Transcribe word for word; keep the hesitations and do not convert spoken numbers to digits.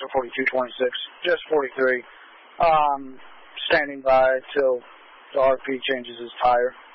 Delta forty-two twenty-six, just forty-three. Um, standing by till the R P changes his tire.